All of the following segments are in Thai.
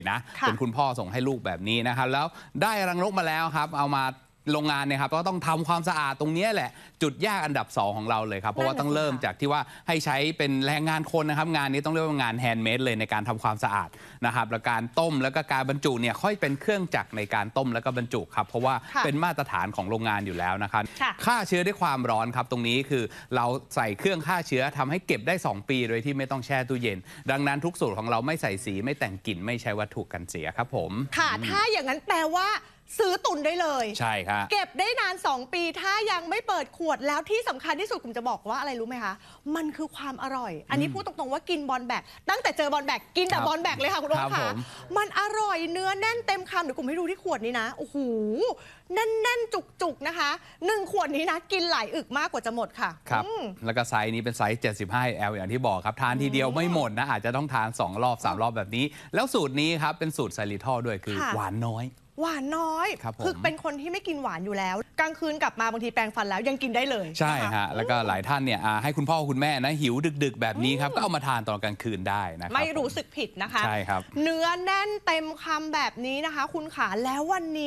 นะเป็นคุณพ่อส่งให้ลูกแบบนี้นะครับแล้วได้รังนกมาแล้วครับเอามาโรงงานเนี่ยครับก็ต้องทำความสะอาดตรงนี้แหละจุดยากอันดับ2ของเราเลยครับเพราะว่าต้องเริ่มจากที่ว่าให้ใช้เป็นแรงงานคนนะครับงานนี้ต้องเรียกว่างานแฮนด์เมดเลยในการทำความสะอาดนะครับแล้วการต้มแล้วก็การบรรจุเนี่ยค่อยเป็นเครื่องจักรในการต้มแล้วก็บรรจุครับเพราะว่าเป็นมาตรฐานของโรงงานอยู่แล้วนะครับฆ่าเชื้อด้วยความร้อนครับตรงนี้คือเราใส่เครื่องฆ่าเชื้อทำให้เก็บได้2 ปีโดยที่ไม่ต้องแช่ตู้เย็นดังนั้นทุกสูตรของเราไม่ใส่สีไม่แต่งกลิ่นไม่ใช้วัตถุกันเสียครับผมค่ะถ้าอย่างนั้นแปลว่าซื้อตุนได้เลยใช่ครับเก็บได้นาน2 ปีถ้ายังไม่เปิดขวดแล้วที่สำคัญที่สุดผมจะบอกว่าอะไรรู้ไหมคะมันคือความอร่อยอันนี้พูดตรงๆว่ากินบอลแบกตั้งแต่เจอบอลแบกกินแต่บอลแบกเลยค่ะคุณโอ๊คค่ะมันอร่อยเนื้อแน่นเต็มคำเดี๋ยวผมให้ดูที่ขวดนี้นะโอ้โหแน่นๆจุกๆนะคะ1 ขวดนี้นะกินหลายอึกมากกว่าจะหมดค่ะครับแล้วก็ไซส์นี้เป็นไซส์75 ml อย่างที่บอกครับทานทีเดียวไม่หมดนะอาจจะต้องทาน2 รอบ 3 รอบแบบนี้แล้วสูตรนี้ครับเป็นสูตรไซริทอลด้วยคือหวานน้อยคือเป็นคนที่ไม่กินหวานอยู่แล้วกลางคืนกลับมาบางทีแปรงฟันแล้วยังกินได้เลยใช่ฮะแล้วก็หลายท่านเนี่ยให้คุณพ่อคุณแม่นะหิวดึกๆแบบนี้ครับก็เอามาทานตอนกลางคืนได้นะครับไม่รู้สึกผิดนะคะใช่ครับเนื้อแน่นเต็มคำแบบนี้นะคะคุณขาแล้ววันนี้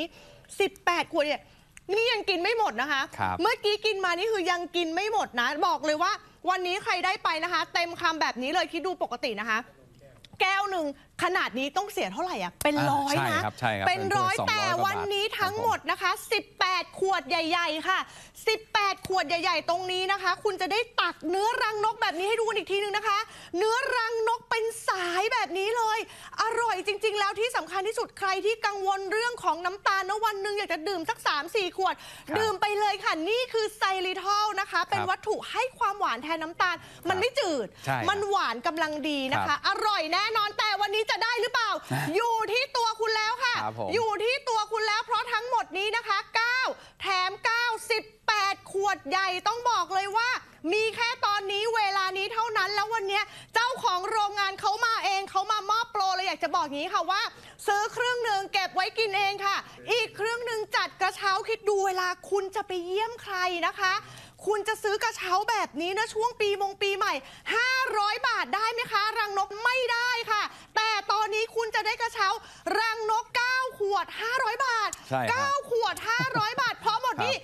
18 ขวดเนี่ยนี่ยังกินไม่หมดนะคะเมื่อกี้กินมานี่คือยังกินไม่หมดนะบอกเลยว่าวันนี้ใครได้ไปนะคะเต็มคำแบบนี้เลยคิดดูปกตินะคะแก้วหนึ่งขนาดนี้ต้องเสียเท่าไหร่อ่ะเป็น100นะเป็น100แต่วันนี้ทั้งหมดนะคะ18 ขวดใหญ่ๆค่ะ18 ขวดใหญ่ๆตรงนี้นะคะคุณจะได้ตักเนื้อรังนกแบบนี้ให้ดูอีกทีนึงนะคะเนื้อรังนกเป็นสายแบบนี้เลยอร่อยจริงๆแล้วที่สำคัญที่สุดใครที่กังวลเรื่องของน้ำตาลนะวันหนึ่งอยากจะดื่มสัก 3-4 ขวดดื่มไปเลยค่ะนี่คือไซริทอลนะคะเป็นวัตถุให้ความหวานแทนน้ำตาลมันไม่จืดมันหวานกำลังดีนะคะอร่อยแน่นอนแต่วันนี้จะได้หรือเปล่าอยู่ที่ตัวคุณแล้วค่ะอยู่ที่ตัวคุณแล้วเพราะทั้งหมดนี้นะคะ9แถม9 18 ขวดใหญ่ต้องบอกเลยว่ามีแค่ตอนนี้เวลานี้เท่านั้นแล้ววันนี้เจ้าของโรงงานเขามาเองเขามามอบโปรเลยอยากจะบอกงี้ค่ะว่าซื้อครึ่งหนึ่งเก็บไว้กินเองค่ะอีกครึ่งหนึ่งจัดกระเช้าคิดดูเวลาคุณจะไปเยี่ยมใครนะคะคุณจะซื้อกระเช้าแบบนี้นะช่วงปีใหม่500 บาทได้ไหมคะรังนกไม่ได้ค่ะแต่ตอนนี้คุณจะได้กระเช้ารังนก9 ขวด500 บาท9 ขวด500 บาทพร้อมหมดนี่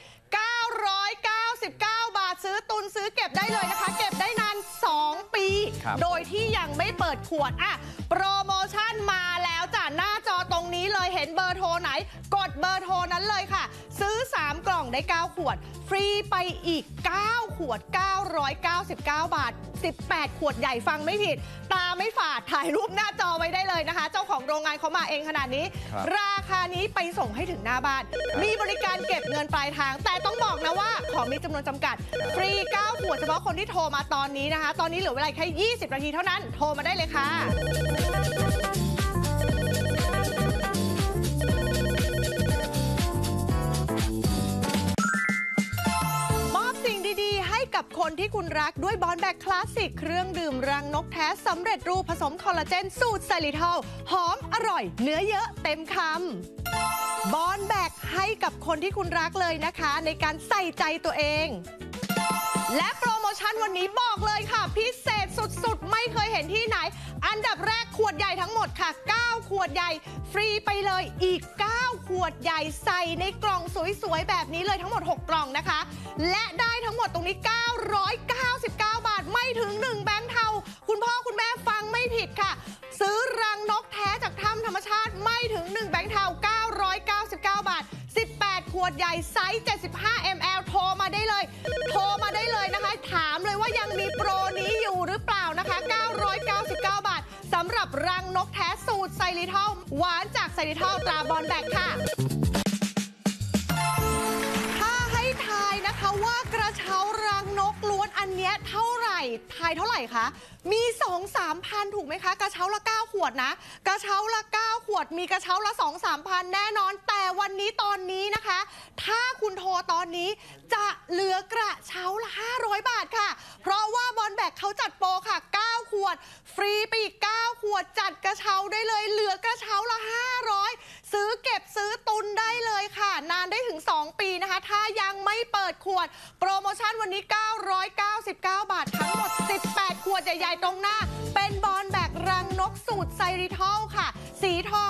999 บาทซื้อตุนซื้อเก็บได้เลยนะคะเก็บได้นาน2 ปีโดยที่ยังไม่เปิดขวดโปรโมชั่นมาแล้วจ้ะหน้าจอตรงนี้เลยเห็นเบอร์โทรไหนกดเบอร์โทรนั้นเลยค่ะซื้อ3 กล่องได้9 ขวดฟรีไปอีก9 ขวด999 บาท18 ขวดใหญ่ฟังไม่ผิดตาไม่ฝาดถ่ายรูปหน้าจอไว้ได้เลยนะคะเจ้าของโรงงานเขามาเองขนาดนี้ราคานี้ไปส่งให้ถึงหน้าบ้านมีบริการเก็บเงินปลายทางแต่ต้องบอกนะว่าของมีจำนวนจำกัดฟรี9 ขวดเฉพาะคนที่โทรมาตอนนี้นะคะตอนนี้เหลือเวลาแค่20 นาทีเท่านั้นโทรมาได้เลยค่ะกับคนที่คุณรักด้วยบอนแบกคลาสสิกเครื่องดื่มรังนกแท้สำเร็จรูปผสมคอลลาเจนสูตรไซริทอลหอมอร่อยเนื้อเยอะเต็มคำบอนแบกให้กับคนที่คุณรักเลยนะคะในการใส่ใจตัวเองและโปรโมชั่นวันนี้บอกเลยค่ะพิเศษสุดๆไม่เคยเห็นที่ไหนอันดับแรกขวดใหญ่ทั้งหมดค่ะ9 ขวดใหญ่ฟรีไปเลยอีก9 ขวดใหญ่ใส่ในกล่องสวยๆแบบนี้เลยทั้งหมด6 กล่องนะคะและได้ทั้งหมดตรงนี้999 บาทไม่ถึง1 แบงค์เทาคุณพ่อคุณแม่ฟังไม่ผิดค่ะซื้อรังนกแท้จากถ้ำธรรมชาติไม่ถึง1 แบงค์เทา999 บาท18 ขวดใหญ่ไซส์75 ml โทรมาได้เลยนะคะถามเลยว่ายังมีโปรนี้อยู่หรือเปล่านะคะ999 บาทสำหรับรังนกแท้สูตรไซริทอลหวานจากไซริทอลตราบอนแบกค่ะถ้าให้ทายนะคะว่ากระเช้ารังนกล้วนอันเนี้ยเท่าไหร่ทายเท่าไหร่คะมี 2-3 พันถูกไหมคะกระเช้าละ9 ขวดนะกระเช้าละ9 ขวดมีกระเช้าละ 2-3 พันแน่นอนแต่วันนี้ตอนนี้นะคะถ้าคุณโทรตอนนี้จะเหลือกระเช้าละ500 บาทค่ะเพราะว่าบอนแบกเขาจัดโปรค่ะ9 ขวดฟรีไปอีก9 ขวดจัดกระเช้าได้เลยเหลือกระเช้าละ500ซื้อเก็บซื้อตุนได้เลยค่ะนานได้ถึง2 ปีนะคะถ้ายังไม่เปิดขวดโปรโมชั่นวันนี้999 บาททั้งหมด18 ขวดใหญ่ๆตรงหน้าเป็นบอนแบกรังนกสูตรไซริทอลค่ะสีทอง